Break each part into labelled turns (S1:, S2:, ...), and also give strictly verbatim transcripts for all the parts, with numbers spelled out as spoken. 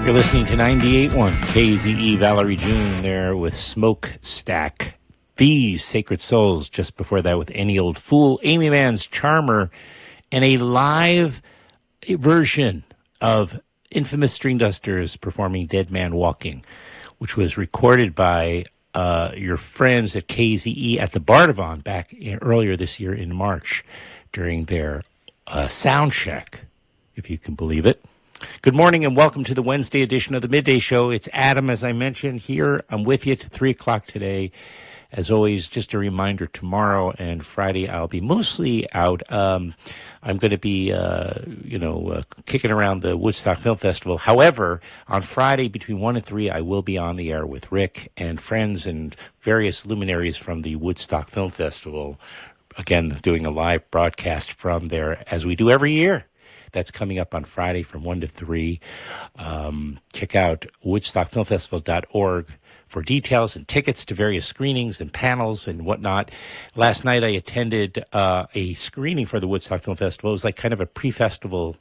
S1: You're listening to ninety-eight point one K Z E. Valerie June there with Smokestack. These Sacred Souls, just before that with Any Old Fool, Amy Mann's Charmer, and a live version of Infamous String Dusters performing Dead Man Walking, which was recorded by uh, your friends at K Z E at the Bardavon back in, earlier this year in March during their uh, sound check, if you can believe it. Good morning and welcome to the Wednesday edition of the Midday Show. It's Adam, as I mentioned, here. I'm with you to three o'clock today. As always, just a reminder, tomorrow and Friday I'll be mostly out. Um, I'm going to be, uh, you know, uh, kicking around the Woodstock Film Festival. However, on Friday between one and three, I will be on the air with Rick and friends and various luminaries from the Woodstock Film Festival. Again, doing a live broadcast from there, as we do every year. That's coming up on Friday from one to three. Um, check out woodstock film festival dot org for details and tickets to various screenings and panels and whatnot. Last night I attended uh, a screening for the Woodstock Film Festival. It was like kind of a pre-festival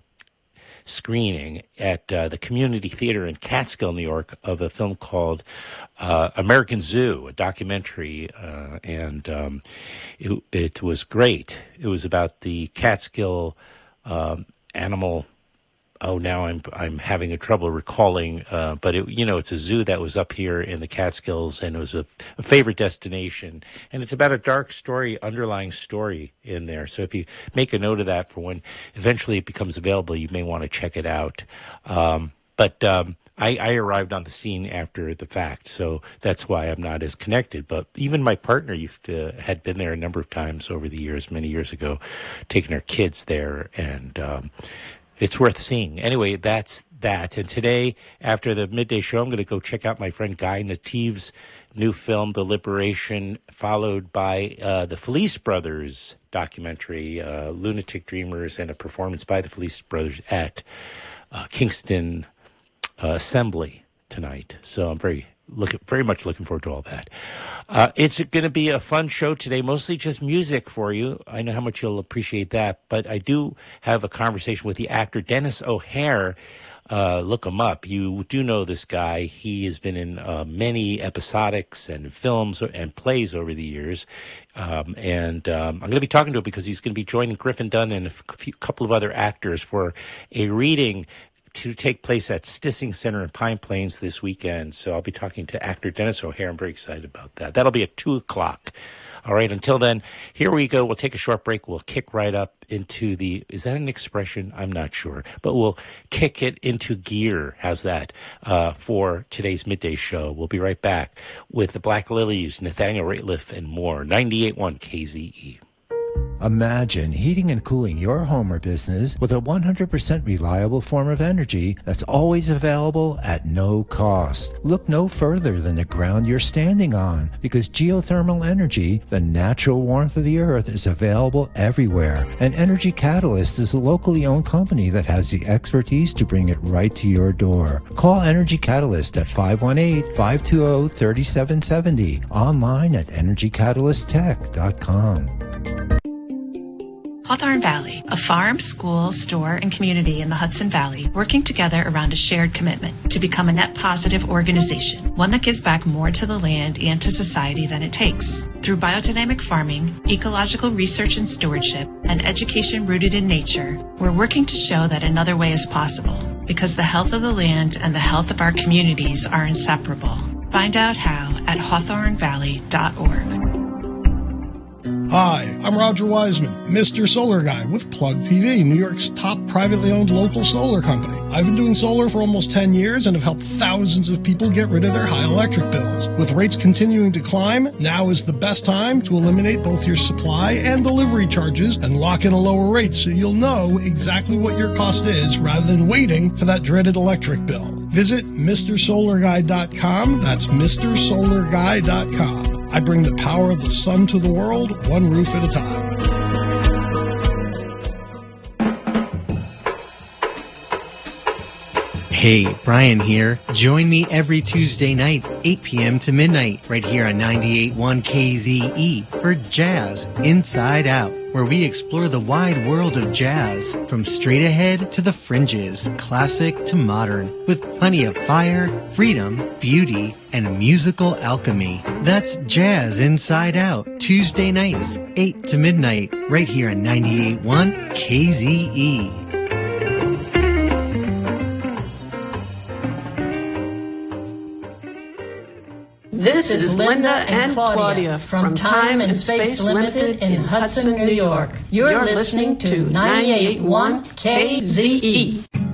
S1: screening at uh, the Community Theater in Catskill, New York, of a film called uh, American Zoo, a documentary, uh, and um, it, it was great. It was about the Catskill um, animal. Oh, now I'm I'm having a trouble recalling, uh, but it, you know, it's a zoo that was up here in the Catskills, and it was a, a favorite destination. And it's about a dark story, underlying story in there. So if you make a note of that for when eventually it becomes available, you may want to check it out. Um, but um, I, I arrived on the scene after the fact, so that's why I'm not as connected. But even my partner used to had been there a number of times over the years, many years ago, taking her kids there, and um, it's worth seeing. Anyway, that's that. And today, after the midday show, I'm going to go check out my friend Guy Native's new film, The Liberation, followed by uh, the Felice Brothers documentary, uh, Lunatic Dreamers, and a performance by the Felice Brothers at uh, Kingston uh, Assembly tonight. So I'm very looking, very much looking forward to all that. Uh, it's going to be a fun show today, mostly just music for you. I know how much you'll appreciate that, but I do have a conversation with the actor Denis O'Hare. Uh, look him up. You do know this guy. He has been in uh, many episodics and films and plays over the years. Um, and um, I'm going to be talking to him because he's going to be joining Griffin Dunn and a few, couple of other actors for a reading to take place at Stissing Center in Pine Plains this weekend. So I'll be talking to actor Denis O'Hare. I'm very excited about that. That'll be at two o'clock. All right, until then, here we go. We'll take a short break. We'll kick right up into the, is that an expression? I'm not sure. But we'll kick it into gear. How's that? Uh, for today's midday show. We'll be right back with the Black Lilies, Nathaniel Rateliff, and more. ninety-eight point one K Z E.
S2: Imagine heating and cooling your home or business with a one hundred percent reliable form of energy that's always available at no cost. Look no further than the ground you're standing on, because geothermal energy, the natural warmth of the earth, is available everywhere. And Energy Catalyst is a locally owned company that has the expertise to bring it right to your door. Call Energy Catalyst at five one eight, five two zero, three seven seven zero, online at energy catalyst tech dot com.
S3: Hawthorne Valley, a farm, school, store, and community in the Hudson Valley working together around a shared commitment to become a net positive organization, one that gives back more to the land and to society than it takes. Through biodynamic farming, ecological research and stewardship, and education rooted in nature, we're working to show that another way is possible, because the health of the land and the health of our communities are inseparable. Find out how at hawthorne valley dot org.
S4: Hi, I'm Roger Wiseman, Mister Solar Guy with Plug P V, New York's top privately owned local solar company. I've been doing solar for almost ten years and have helped thousands of people get rid of their high electric bills. With rates continuing to climb, now is the best time to eliminate both your supply and delivery charges and lock in a lower rate so you'll know exactly what your cost is rather than waiting for that dreaded electric bill. Visit Mister Solar Guy dot com. That's Mister Solar Guy dot com. I bring the power of the sun to the world, one roof at a time.
S5: Hey, Brian here. Join me every Tuesday night, eight p.m. to midnight, right here on ninety-eight point one K Z E for Jazz Inside Out where we explore the wide world of jazz, from straight ahead to the fringes, classic to modern, with plenty of fire, freedom, beauty, and musical alchemy. That's Jazz Inside Out, Tuesday nights, eight to midnight, right here on ninety-eight point one K Z E.
S6: This is Linda and Claudia from Time and Space Limited in Hudson, New York. You're listening to ninety-eight point one K Z E.